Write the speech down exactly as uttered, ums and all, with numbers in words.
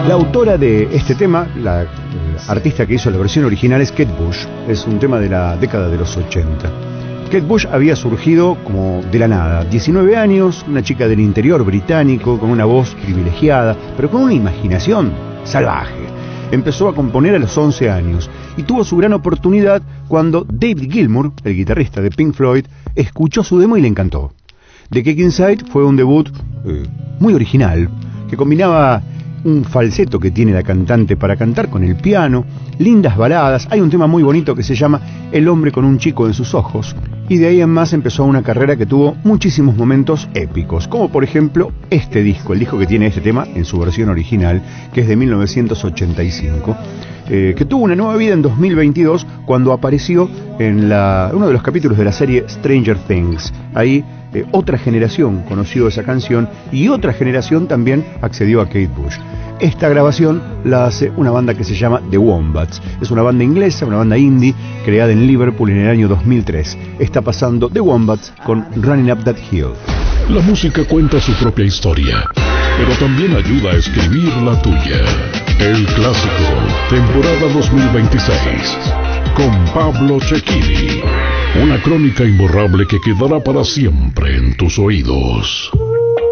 La autora de este tema, la, la artista que hizo la versión original, es Kate Bush. Es un tema de la década de los ochenta. Kate Bush había surgido como de la nada, diecinueve años, una chica del interior británico, con una voz privilegiada, pero con una imaginación salvaje. Empezó a componer a los once años y tuvo su gran oportunidad cuando David Gilmour, el guitarrista de Pink Floyd, escuchó su demo y le encantó. The Kick Inside fue un debut eh, muy original, que combinaba un falseto que tiene la cantante para cantar con el piano, lindas baladas. Hay un tema muy bonito que se llama El hombre con un chico en sus ojos, y de ahí en más empezó una carrera que tuvo muchísimos momentos épicos, como por ejemplo este disco, el disco que tiene este tema en su versión original, que es de mil novecientos ochenta y cinco, eh, que tuvo una nueva vida en dos mil veintidós cuando apareció en la, uno de los capítulos de la serie Stranger Things. Ahí eh, otra generación conoció esa canción y otra generación también accedió a Kate Bush. Esta grabación la hace una banda que se llama The Wombats. Es una banda inglesa, una banda indie, creada en Liverpool en el año dos mil tres. Está pasando The Wombats con Running Up That Hill. La música cuenta su propia historia, pero también ayuda a escribir la tuya. El Clásico, temporada dos mil veintiséis, con Pablo Cecchini. Una crónica imborrable que quedará para siempre en tus oídos.